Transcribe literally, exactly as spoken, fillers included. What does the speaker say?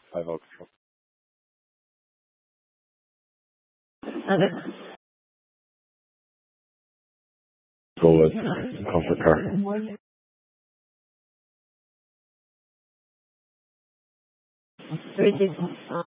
Five Oaks. Okay. Go with comfort car. Three, two, one.